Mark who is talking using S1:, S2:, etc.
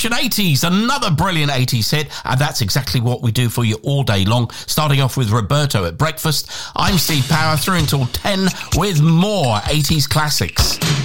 S1: Generation 80s, another brilliant 80s hit, and that's exactly what we do for you all day long. Starting off with Roberto at breakfast, I'm Steve Power, through until 10 with more 80s classics.